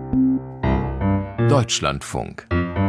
Deutschlandfunk.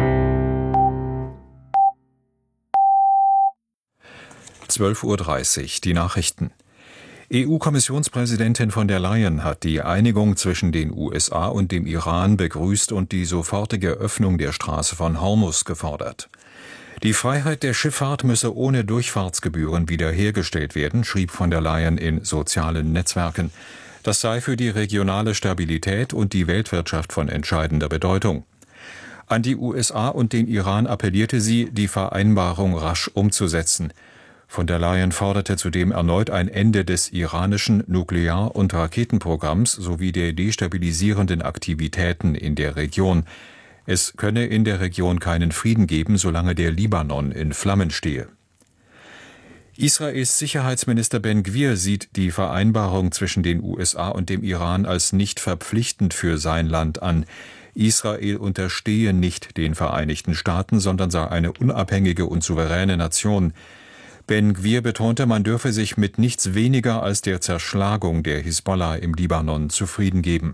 (12:30 Uhr) die Nachrichten. EU-Kommissionspräsidentin von der Leyen hat die Einigung zwischen den USA und dem Iran begrüßt und die sofortige Öffnung der Straße von Hormuz gefordert. Die Freiheit der Schifffahrt müsse ohne Durchfahrtsgebühren wiederhergestellt werden, schrieb von der Leyen in sozialen Netzwerken. Das sei für die regionale Stabilität und die Weltwirtschaft von entscheidender Bedeutung. An die USA und den Iran appellierte sie, die Vereinbarung rasch umzusetzen. Von der Leyen forderte zudem erneut ein Ende des iranischen Nuklear- und Raketenprogramms sowie der destabilisierenden Aktivitäten in der Region. Es könne in der Region keinen Frieden geben, solange der Libanon in Flammen stehe. Israels Sicherheitsminister Ben Gvir sieht die Vereinbarung zwischen den USA und dem Iran als nicht verpflichtend für sein Land an. Israel unterstehe nicht den Vereinigten Staaten, sondern sei eine unabhängige und souveräne Nation. Ben Gvir betonte, man dürfe sich mit nichts weniger als der Zerschlagung der Hisbollah im Libanon zufrieden geben.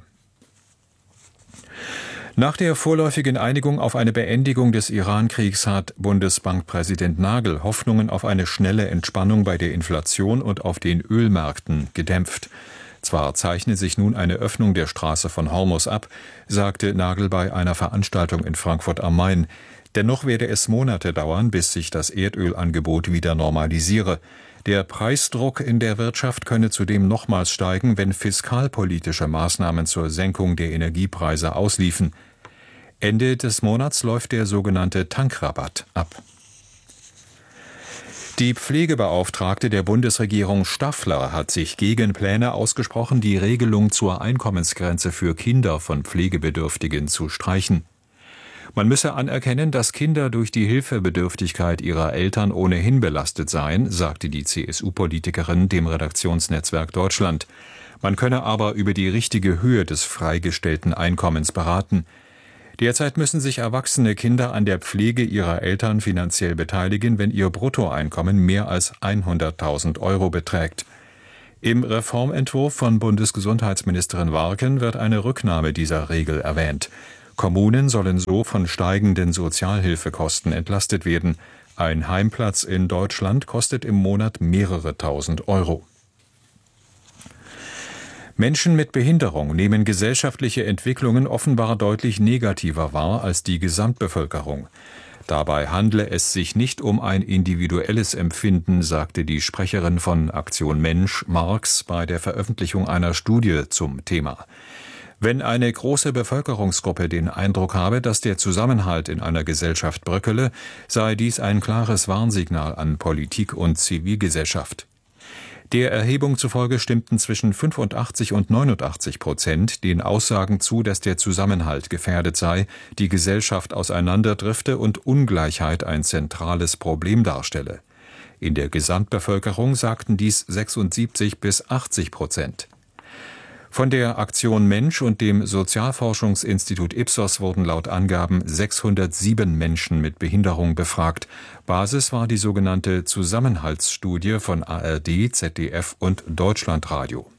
Nach der vorläufigen Einigung auf eine Beendigung des Iran-Kriegs hat Bundesbankpräsident Nagel Hoffnungen auf eine schnelle Entspannung bei der Inflation und auf den Ölmärkten gedämpft. Zwar zeichne sich nun eine Öffnung der Straße von Hormuz ab, sagte Nagel bei einer Veranstaltung in Frankfurt am Main. Dennoch werde es Monate dauern, bis sich das Erdölangebot wieder normalisiere. Der Preisdruck in der Wirtschaft könne zudem nochmals steigen, wenn fiskalpolitische Maßnahmen zur Senkung der Energiepreise ausliefen. Ende des Monats läuft der sogenannte Tankrabatt ab. Die Pflegebeauftragte der Bundesregierung Staffler hat sich gegen Pläne ausgesprochen, die Regelung zur Einkommensgrenze für Kinder von Pflegebedürftigen zu streichen. Man müsse anerkennen, dass Kinder durch die Hilfebedürftigkeit ihrer Eltern ohnehin belastet seien, sagte die CSU-Politikerin dem Redaktionsnetzwerk Deutschland. Man könne aber über die richtige Höhe des freigestellten Einkommens beraten. Derzeit müssen sich erwachsene Kinder an der Pflege ihrer Eltern finanziell beteiligen, wenn ihr Bruttoeinkommen mehr als 100.000 Euro beträgt. Im Reformentwurf von Bundesgesundheitsministerin Warken wird eine Rücknahme dieser Regel erwähnt. Kommunen sollen so von steigenden Sozialhilfekosten entlastet werden. Ein Heimplatz in Deutschland kostet im Monat mehrere tausend Euro. Menschen mit Behinderung nehmen gesellschaftliche Entwicklungen offenbar deutlich negativer wahr als die Gesamtbevölkerung. Dabei handle es sich nicht um ein individuelles Empfinden, sagte die Sprecherin von Aktion Mensch, Marx, bei der Veröffentlichung einer Studie zum Thema. Wenn eine große Bevölkerungsgruppe den Eindruck habe, dass der Zusammenhalt in einer Gesellschaft bröckele, sei dies ein klares Warnsignal an Politik und Zivilgesellschaft. Der Erhebung zufolge stimmten zwischen 85% und 89% den Aussagen zu, dass der Zusammenhalt gefährdet sei, die Gesellschaft auseinanderdrifte und Ungleichheit ein zentrales Problem darstelle. In der Gesamtbevölkerung sagten dies 76-80%. Von der Aktion Mensch und dem Sozialforschungsinstitut Ipsos wurden laut Angaben 607 Menschen mit Behinderung befragt. Basis war die sogenannte Zusammenhaltsstudie von ARD, ZDF und Deutschlandradio.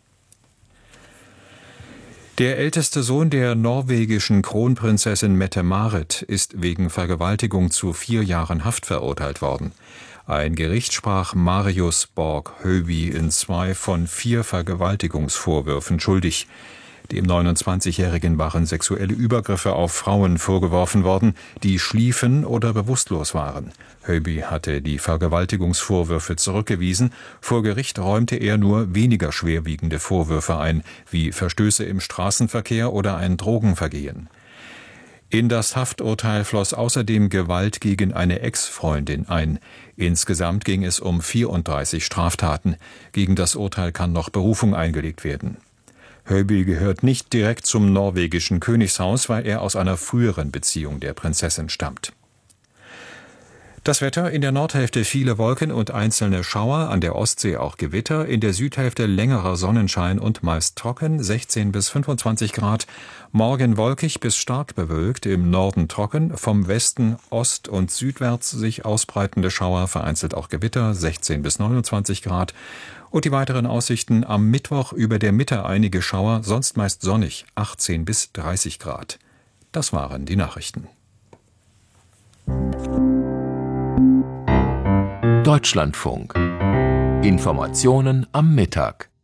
Der älteste Sohn der norwegischen Kronprinzessin Mette-Marit ist wegen Vergewaltigung zu 4 Jahren Haft verurteilt worden. Ein Gericht sprach Marius Borg Høby in 2 von 4 Vergewaltigungsvorwürfen schuldig. Dem 29-Jährigen waren sexuelle Übergriffe auf Frauen vorgeworfen worden, die schliefen oder bewusstlos waren. Høby hatte die Vergewaltigungsvorwürfe zurückgewiesen. Vor Gericht räumte er nur weniger schwerwiegende Vorwürfe ein, wie Verstöße im Straßenverkehr oder ein Drogenvergehen. In das Hafturteil floss außerdem Gewalt gegen eine Ex-Freundin ein. Insgesamt ging es um 34 Straftaten. Gegen das Urteil kann noch Berufung eingelegt werden. Høby gehört nicht direkt zum norwegischen Königshaus, weil er aus einer früheren Beziehung der Prinzessin stammt. Das Wetter: in der Nordhälfte viele Wolken und einzelne Schauer, an der Ostsee auch Gewitter, in der Südhälfte längerer Sonnenschein und meist trocken, 16 bis 25 Grad. Morgen wolkig bis stark bewölkt, im Norden trocken, vom Westen ost- und südwärts sich ausbreitende Schauer, vereinzelt auch Gewitter, 16 bis 29 Grad. Und die weiteren Aussichten: am Mittwoch über der Mitte einige Schauer, sonst meist sonnig, 18 bis 30 Grad. Das waren die Nachrichten. Deutschlandfunk. Informationen am Mittag.